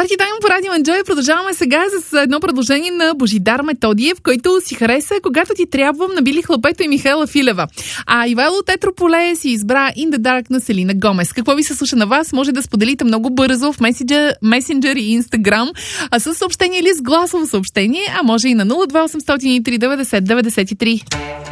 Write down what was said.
Парти Тайм по Радио Enjoy. Продължаваме сега с едно предложение на Божидар Методиев, който си хареса "Когато ти трябвам" на Били Хлапето и Михаела Филева. А Ивайло Тетрополе си избра "In the Dark" на Селина Гомес. Какво ви се слуша на вас? Може да споделите много бързо в Messenger и Instagram, а с съобщение или с гласово съобщение, а може и на 02800 390 93.